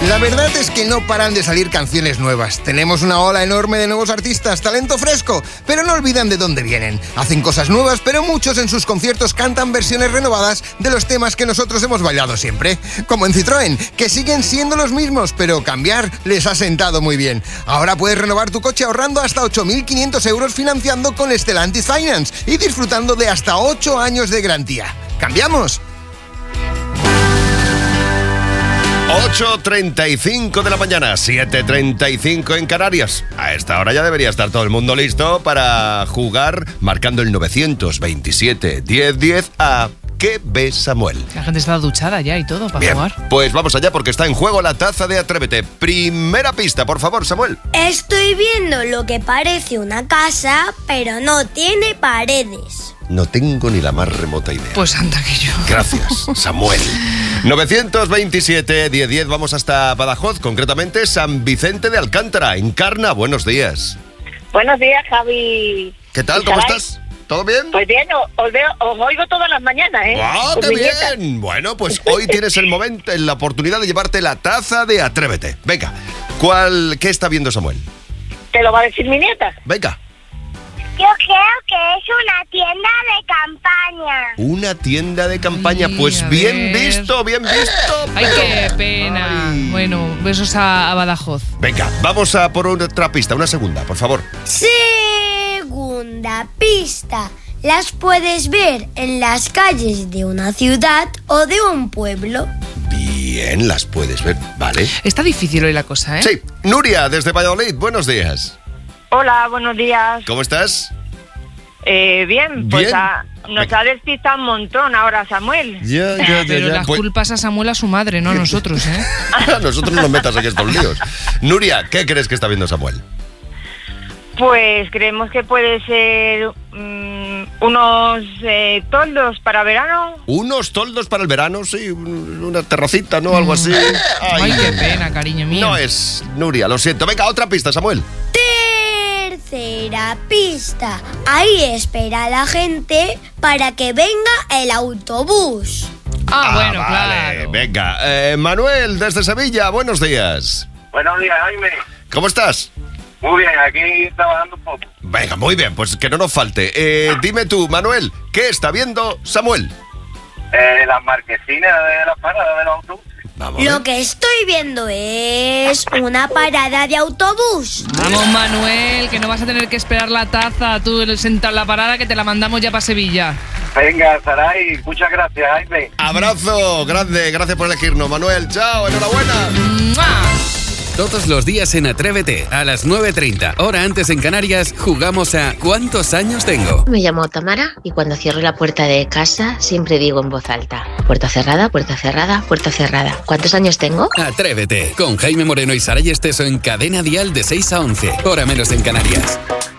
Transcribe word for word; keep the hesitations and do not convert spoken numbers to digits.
La verdad es que no paran de salir canciones nuevas. Tenemos una ola enorme de nuevos artistas, talento fresco, pero no olvidan de dónde vienen. Hacen cosas nuevas, pero muchos en sus conciertos cantan versiones renovadas de los temas que nosotros hemos bailado siempre. Como en Citroën, que siguen siendo los mismos, pero cambiar les ha sentado muy bien. Ahora puedes renovar tu coche ahorrando hasta ocho mil quinientos euros financiando con Stellantis Finance y disfrutando de hasta ocho años de garantía. ¿Cambiamos? ocho treinta y cinco de la mañana, siete treinta y cinco en Canarias. A esta hora ya debería estar todo el mundo listo para jugar marcando el nueve veintisiete diez diez a ¿Qué ve Samuel? La gente está duchada ya y todo para Bien, jugar. Pues vamos allá porque está en juego la taza de Atrévete. Primera pista, por favor, Samuel. Estoy viendo lo que parece una casa, pero no tiene paredes. No tengo ni la más remota idea. Pues anda que yo. Gracias, Samuel. nueve veintisiete diez diez, vamos hasta Badajoz, concretamente San Vicente de Alcántara. Encarna, buenos días. Buenos días, Javi. ¿Qué tal? ¿Cómo estás? ¿Todo bien? Pues bien, os, veo, os oigo todas las mañanas, ¿eh? ¡Ah, qué bien! Bueno, pues hoy tienes el momento, la oportunidad de llevarte la taza de Atrévete. Venga, ¿cuál, qué está viendo Samuel? ¿Te lo va a decir mi nieta? Venga. Yo creo que es una tienda de campaña. Una tienda de campaña, Ay, pues a bien ver. visto, bien visto. Ay, pero- qué pena. Ay. Bueno, besos a, a Badajoz. Venga, vamos a por otra pista, una segunda, por favor. Segunda pista. Las puedes ver en las calles de una ciudad o de un pueblo. Bien, las puedes ver, ¿vale? Está difícil hoy la cosa, ¿eh? Sí, Nuria, desde Valladolid, buenos días. Hola, buenos días. ¿Cómo estás? Eh, bien, pues Bien. a- nos ha despistado un montón ahora Samuel. Ya, Ah, pero las Pues- culpas a Samuel, a su madre, no a nosotros, ¿eh? a nosotros no nos metas aquí estos líos. Nuria, ¿qué crees que está viendo Samuel? Pues creemos que puede ser mm, unos eh, toldos para verano. Unos toldos para el verano, sí, un- una terracita, ¿no? Algo así. Ay, qué pena, cariño mío. No es Nuria, lo siento. Venga, otra pista, Samuel. Tercera pista. Ahí espera la gente para que venga el autobús. Ah, bueno, vale, claro. venga. Eh, Manuel, desde Sevilla, buenos días. Buenos días, Jaime. ¿Cómo estás? Muy bien, aquí trabajando un poco. Venga, muy bien, pues que no nos falte. Eh, dime tú, Manuel, ¿qué está viendo Samuel? Eh, las marquesinas de la parada del autobús. Vamos a Lo ver. que estoy viendo es una parada de autobús. Vamos, Manuel, que no vas a tener que esperar la taza tú sentado en la parada, que te la mandamos ya para Sevilla. Venga, Saray, muchas gracias, Jaime. Abrazo grande, gracias por elegirnos, Manuel. Chao, enhorabuena. ¡Mua! Todos los días en Atrévete, a las nueve treinta, hora antes en Canarias, jugamos a ¿Cuántos años tengo? Me llamo Tamara y cuando cierro la puerta de casa siempre digo en voz alta: puerta cerrada, puerta cerrada, puerta cerrada. ¿Cuántos años tengo? Atrévete, con Jaime Moreno y Saray Esteso en Cadena Dial de seis a once, hora menos en Canarias.